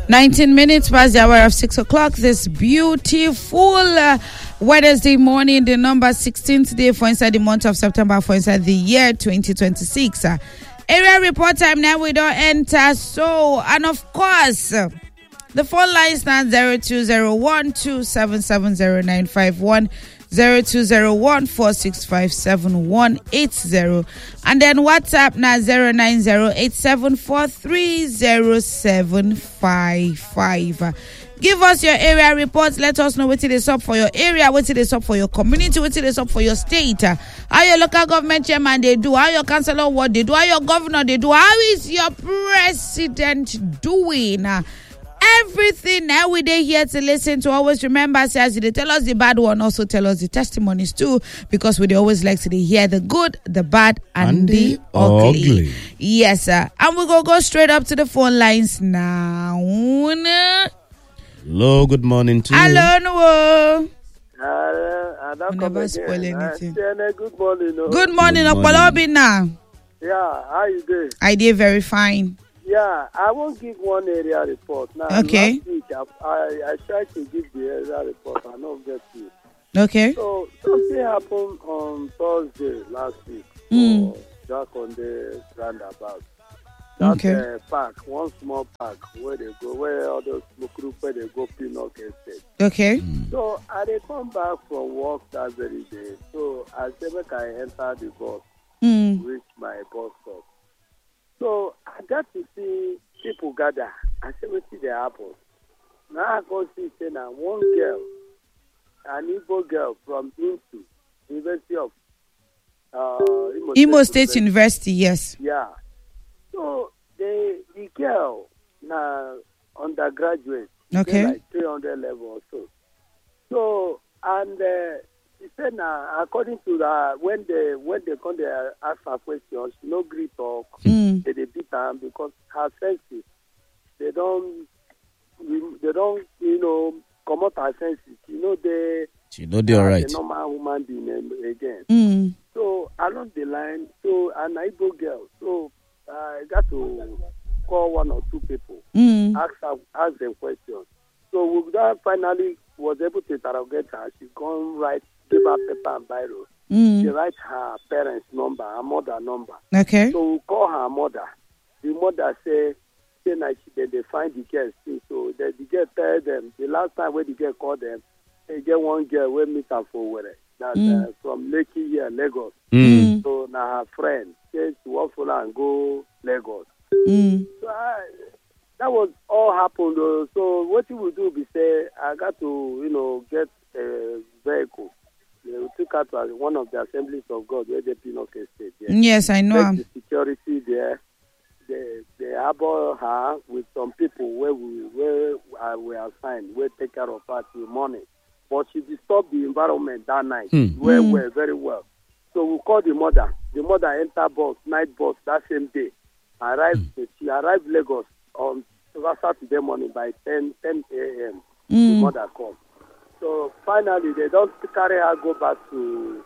19 minutes past the hour of 6 o'clock. This beautiful Wednesday morning, the number 16th day for inside the month of September for inside the year 2026. Area report time now we don't enter. So, and of course, the phone line stands 020127709151. 0201465780 and then WhatsApp now 09087430755. Give us your area reports. Let us know what it is up for your area, what it is up for your community, what it is up for your state. How your local government chairman they do, how your councillor what they do, how your governor they do, how is your president doing? Everything now we dey here to listen to. Always remember, as they tell us the bad one, also tell us the testimonies too, because we always like to hear the good, the bad, and the ugly. Yes, sir. And we go straight up to the phone lines now. Hello, good morning to you. Hello, Never spoil anything. Good morning. Good morning, Okwalobina. Yeah, how you doing? I did very fine. Yeah, I won't give one area report. Now, Okay. Last week, I tried to give the area report. I don't get to it. Okay. So, something happened on Thursday last week. Just on the roundabout. That park, one small park where they go, where all those smoke group where they go Pinnock Estate. Okay. So, I dey come back from work that very day. So, I said, make I enter the bus, reach my bus stop. So I got to see people gather. I said, what did they happen? Now I go see, say, now one girl, an Igbo girl from INSU, University of Imo State University, yes. Yeah. So the girl, now undergraduate, Okay. like 300 level or so. So, and he said now, according to that, when they come there ask her questions, she no agree talk. They beat her because her senses, they don't, come out her senses. She know they're right. A normal human being again. So along the line, so an Igbo girl, so I got to call one or two people, ask them questions. So we then finally was able to interrogate her. She gone right. Give her paper and biro. She write her parents' number, her mother number. Okay. So we call her mother. The mother say that they find the girl still. So the girl tell them the last time when the girl called them, they get one girl we meet her for where that's from Lekki here, Lagos. So now her friend says she want to follow and go Lagos. So that was all happened. So what you will do be say I got to get a vehicle. We took her to one of the assemblies of God where they Pinnock Estate. Yes, I know. The security there, they harbor her with some people where we assigned, where take care of her till morning. But she disturbed the environment that night very well. So we called the mother. The mother entered bus, night bus that same day. She arrived Lagos on Saturday morning by 10 a.m. The mother called. So finally, they don't carry her go back to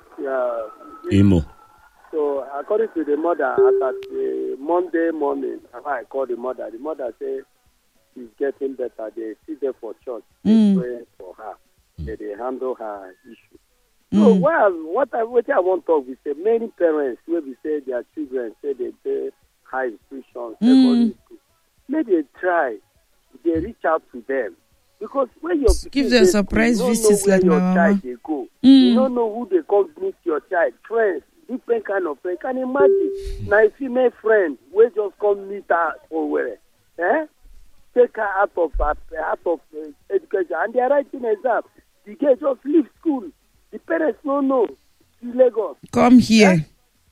Imo. So according to the mother, at the Monday morning, I called the mother said she's getting better. They sit there for church. They pray for her. They handle her issue. So what I want to talk is say many parents will be say their children say they pay high institutions, secondary school. Maybe they try, they reach out to them. Because when your give them surprise visits like your my child mama. they go, you don't know who they come meet your child, friends, different kind of friends. Can you imagine? Now a female friend will just come meet her or where, take her out of education, and they are writing exam. The girl just leave school. The parents don't know. She's Lagos. Come here.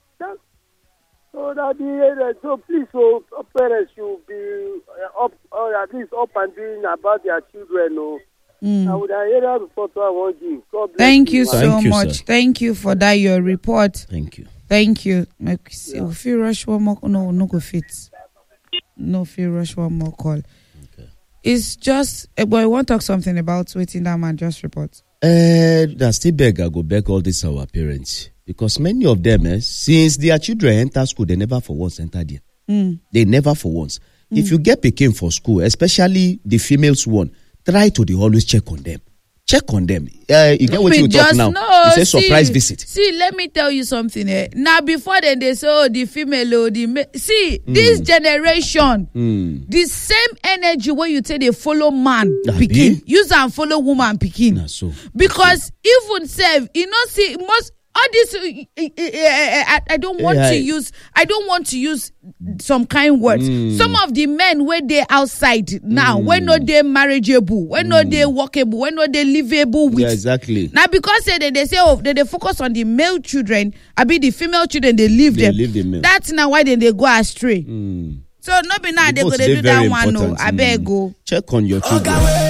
So please, parents should be up, or at least up and doing about their children. I would area report I want to give. God bless Thank you so Thank you, much. sir. Thank you for that, your report. Thank you. Thank you. If you rush one more, no go fit. No, if you rush one more call. Okay. It's just, but I want to talk something about waiting that man just report. That still beg, I go beg all these our parents. Because many of them, since their children enter school, they never for once enter there. They never for once. If you get pikin for school, especially the females one, try to dey always check on them. Check on them. You get what you talk now. No, you say surprise visit. See, let me tell you something. Now, before then, they say, oh, the female, the male. See, this generation, the same energy when you say they follow man pikin, use and follow woman pikin. Nah, so. Because even self, you know, see, most all this. I don't want to use some kind words. Some of the men where they outside now, when no they marriageable, when no they workable, when no they livable with. Yeah, exactly. Now because they say they focus on the male children, I be the female children they leave them. Leave the male. That's now why they go astray. So not be now they go to do that one. No, I beg go check on your children.